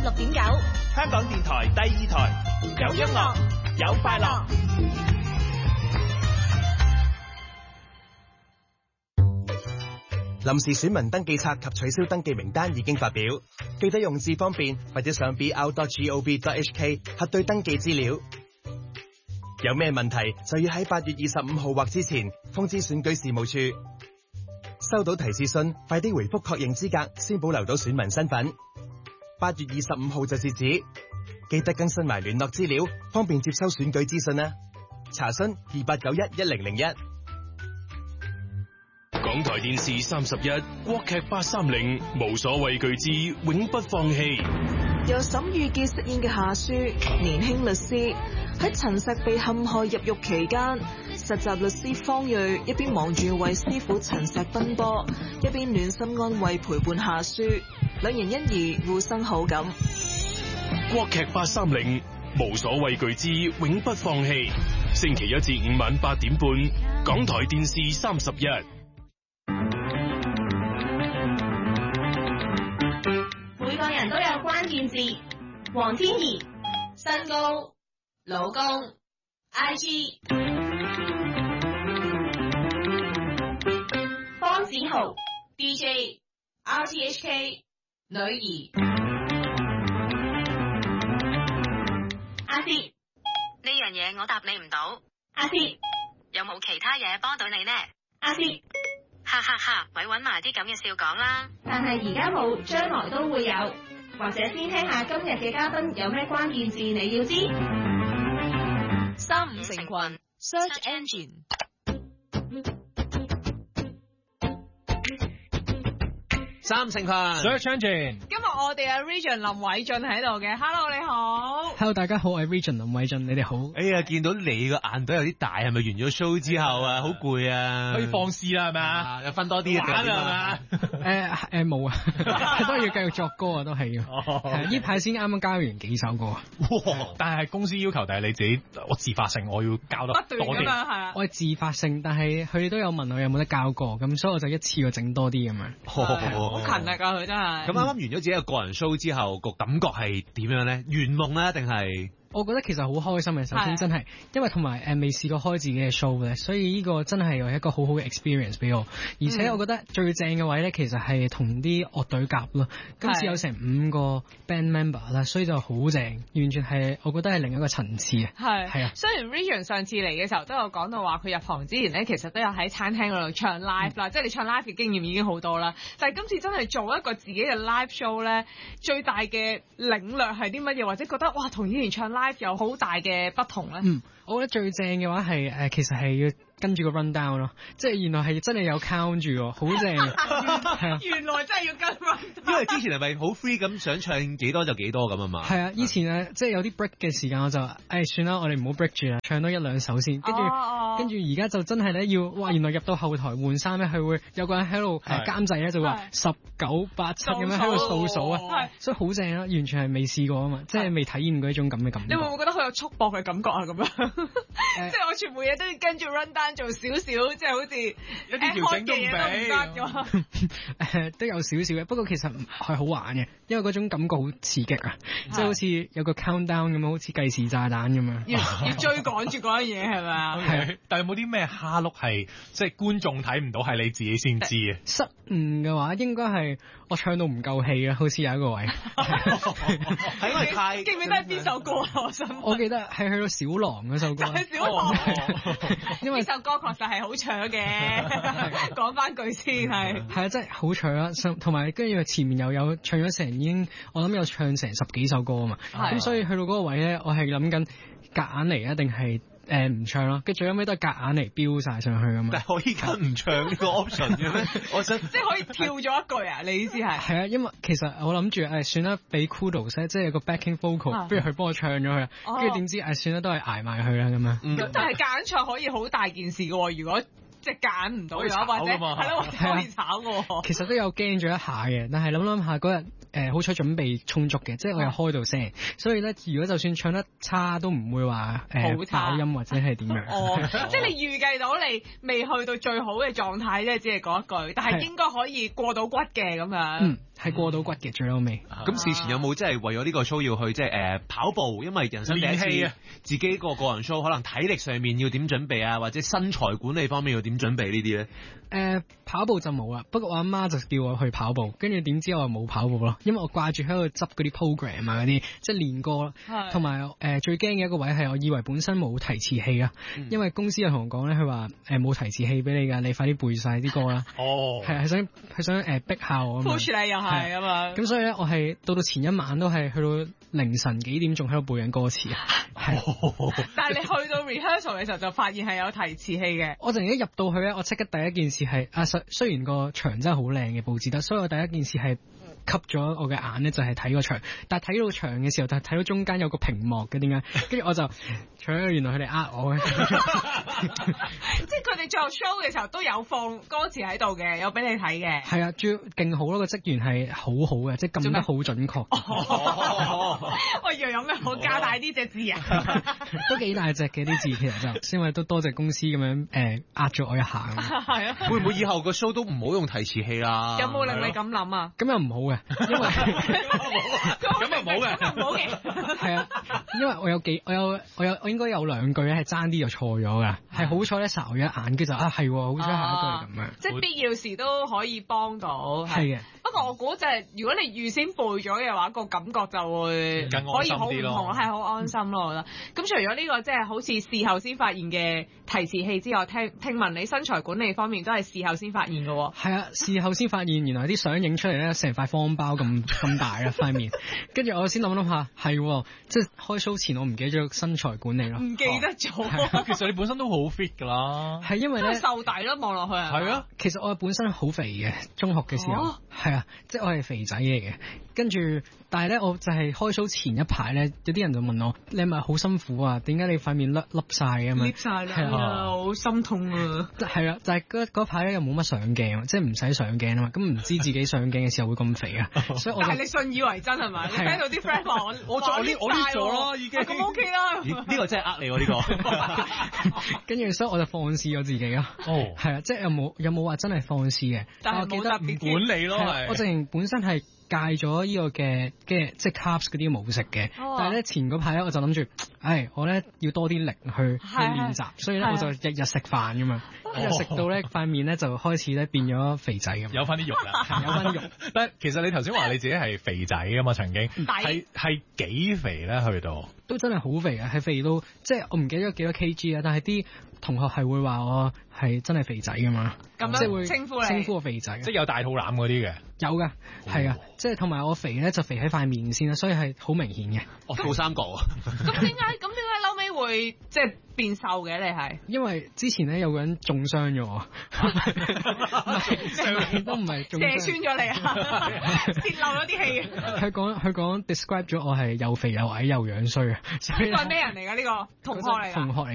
90.9， 香港電台第2台，有音樂，有快樂。 臨時選民登記冊及取消登記名單已經發表，記得用字方便或者上 br.gov.hk 核對登記資料。有咩問題就要喺8月25號或之前通知選舉事務處。收到提示信，快啲回覆確認資格，先保留到選民身份。8月25號就是止，記得更新埋聯絡資料，方便接收選舉資訊啦。查詢28911001。 港台電視31國劇830，無所畏懼之永不放棄。 由沈御傑飾演嘅夏書，年輕律師喺陳碩被陷害入獄期間，實習律師方睿一邊忙住為師傅陳碩奔波，一邊暖心安慰陪伴夏書，兩人因而互生好感。 國劇830，無所畏懼之永不放棄。星期1至5晚8點半，港台電視31。 每個人都有關鍵字，黃天怡、身高、老公、IG， 方子豪、DJ、RTHK、女兒。阿薛， 呢樣嘢我答你唔到。 阿薛， 有冇其他嘢幫到你呢？ 阿薛， 哈哈哈，咪搵埋啲咁嘅笑講啦。 但係而家冇，將來都會有。或者先聽下今日嘅嘉賓有咩關鍵字你要知。 35成群 Search Engine。 3成群 Search Engine。 今日我哋阿 Region 林偉俊喺度嘅 ，Hello 你好。 Hello 大家好，我係 Region 林偉俊，你哋好。 哎呀，見到你個眼袋有啲大，係咪完咗 show 之後啊，好攰啊？ 可以放肆啦，係咪啊？ 又分多啲玩係嘛？冇啊，都要繼續作歌啊，都係要。呢排先啱啱交完幾首歌啊。但係公司要求，但係你自己我自發性，我要交得多啲。係啊。我係自發性，但係佢哋都有問我有冇得交歌，咁所以我就一次過整多啲咁樣。 好勤力啊，佢真係。 咁啱啱完咗自己嘅個人 show 之後，個感覺係點樣咧？圓夢咧，定係？ 我覺得其實好開心嘅，首先真係，因為同埋未試過開自己嘅 show 咧，所以呢個真係有一個好好嘅 experience 俾我。而且我覺得最正嘅位咧，其實係同啲樂隊夾咯。今次有成5個 band member 啦，所以就好正，完全係我覺得係另一個層次啊。係啊。 雖然 Region 上次嚟嘅時候都有講到話，佢入行之前咧，其實都有喺餐廳嗰度唱 live 啦，即係你唱 live 嘅經驗已經好多啦。但係今次真係做一個自己嘅 live show 咧，最大嘅領略係啲乜嘢？或者覺得哇，同以前唱live有好大嘅不同咧？ 我覺得最正嘅話係其實係要跟住個 run down 咯，即係原來係真係有 count 住喎，好正。 原來真係要跟 run down。 因為之前係咪好 free 咁想唱幾多就幾多咁啊嘛？係啊，以前即係有啲 break 嘅時間，我就算啦，我哋唔好 break 住啦，唱多1-2首先。跟住而家就真係咧要，哇！原來入到後台換衫咧，佢會有個人喺度監製咧，就話19、8、7咁樣喺度數啊，所以好正啊！完全係未試過啊嘛，即係未體驗過一種咁嘅感覺。 你會唔會覺得好有束縛嘅感覺啊？咁樣即係我全部嘢都要跟住 run down 做少少，即係好似一啲調整都唔俾。都有少少嘅，不過其實係好玩嘅，因為嗰種感覺好刺激啊，即係好似有個 countdown 咁樣，好似計時炸彈咁樣， 要追趕住嗰樣嘢係咪啊？ 係。 但係有冇啲咩蝦碌係即係觀眾睇唔到，係你自己先知啊？ 失誤嘅話，應該係我唱到唔夠氣啊，好似有一個位。 係因為太記唔記得係邊首歌啊？ 我記得係去到小狼嗰首歌。 小狼，因為呢首歌確實係好搶嘅。講翻句先係。 係啊，真係好搶啊！同埋跟住前面又有唱咗成已經，我諗有唱成10幾首歌啊嘛。咁所以去到嗰個位咧，我係諗緊夾硬嚟啊，定係唔唱咯？跟住最後尾都係夾硬嚟飆晒上去咁嘛。 但係可以跟唔唱呢個 option 嘅咩？我想即係可以跳咗一句啊？你意思係？ 係啊，因為其實我諗住算啦，俾 Kudos 即係有個 backing vocal，不如佢幫我唱咗佢啊。跟住點知算啦，都係捱埋佢啦咁樣。 咁但係夾硬唱可以好大件事嘅喎，如果即係揀唔到嘅話，或者係咯，可以炒喎。 其實都有驚咗一下嘅，但係諗下嗰日好彩準備充足嘅，即係我又開到聲，所以咧如果就算唱得差都唔會話爆音或者係點樣。 即係你預計到你未去到最好嘅狀態，即係只係嗰一句，但係應該可以過到骨嘅咁樣。 係過到骨嘅最後尾。 咁事前有冇即係為咗呢個 show 要去即係跑步？因為人生第一次啊，自己個人 show 可能體力上面要點準備啊，或者身材管理方面要點準備呢啲咧？ 跑步就冇啦，不過我阿媽就叫我去跑步，跟住點知我冇跑步咯，因為我掛住喺度執嗰啲 program 啊嗰啲，即係練歌，同埋最驚嘅一個位係我以為本身冇提詞器啊，因為公司有同我講咧，佢話冇提詞器俾你㗎，你快啲背晒啲歌啦。哦，係想逼下我 push 你又係啊嘛。 咁所以咧，我係到前一晚都係去到凌晨幾點仲喺度背緊歌詞啊。 但係你去到 rehearsal 嘅時候就發現係有提詞器嘅。 我陣間一入到去咧，我即刻第一件事係雖然個場真係好靚嘅佈置得，所以我第一件事係吸咗我嘅眼咧，就係睇個場。但係睇到場嘅時候，就係睇到中間有個屏幕嘅，點解？跟住我就原來佢哋呃我嘅。 即係佢哋最後 show 嘅時候都有放歌詞喺度嘅，有俾你睇嘅。 係啊，最勁好咯，個職員係好好嘅，即係撳得好準確。 我以為有咩好加大啲隻字啊？ 都幾大隻嘅啲字，其實就因為都多謝公司咁樣壓咗我一下。 係啊。 會唔會以後個 show 都唔好用提詞器啦？ 有冇令你咁諗啊？ 咁又唔好嘅，因為咁又唔好嘅， 唔好嘅。 係啊，因為我應該有兩句咧係爭啲就錯咗㗎，係好彩咧睄咗一眼，跟住就係好彩下一句咁樣。 即係必要時都可以幫到。 係嘅。 不過我估就係如果你預先背咗嘅話，個感覺就會可以好唔同，係好安心咯。我覺得。咁除咗呢個即係好似事後先發現嘅提詞器之外，聽聞你身材管理方面都係事後先發現嘅喎。 係啊，事後先發現原來啲相影出嚟咧，成塊方包咁大啊塊面。跟住我先諗下，係即係開 show 前我唔記得咗身材管理咯。 唔記得咗。 其實你本身都好 fit 㗎啦。 係因為咧瘦底咯，望落去係。 係啊， 其實我本身好肥嘅，中學嘅時候係啊，即係我係肥仔嚟嘅。跟住，但係咧，我就係開 show 前一排咧，有啲人就問我：你係咪好辛苦啊？點解你塊面凹晒咁樣？ 凹晒啦，好心痛啊！ 係啊，就係嗰排咧又冇乜上鏡，即係唔使上鏡啊嘛。咁唔知自己上鏡嘅時候會咁肥啊，所以我。 但係你信以為真係咪？你聽到啲 friend 話我呢咗啦，已經咁 OK 啦。 呢個真係呃你喎呢個。 跟住所以我就放肆咗自己啊。哦，係啊，即係有冇話真係放肆嘅？ 但係冇特別管理咯， 我直情本身係戒咗呢個嘅即係 carbs 嗰啲冇食嘅，但係咧前嗰排咧我就諗住，我咧要多啲力去練習，所以咧我就日日食飯㗎嘛，一日食到咧塊面咧就開始咧變咗肥仔咁， 有翻啲肉啦，有翻啲肉。但係其實你頭先話你自己係肥仔㗎嘛，曾經係幾肥咧去到？ 都真係好肥啊，係肥到即係我唔記得咗幾多 kg 啊，但係啲同學係會話我係真係肥仔㗎嘛， 咁樣即係會稱呼我肥仔， 即係有大肚腩嗰啲嘅。 有㗎，係啊，即係同埋我肥咧就肥喺塊面先啦，所以係好明顯嘅。 倒三角啊！ 咁點解後尾會即係變瘦嘅？你係因為之前咧有個人中傷咗我，都唔係中傷， 射穿咗你啊！泄漏咗啲氣。 佢講 describe 咗我係又肥又矮又樣衰啊！ 呢個係咩人嚟㗎？呢個同學嚟㗎。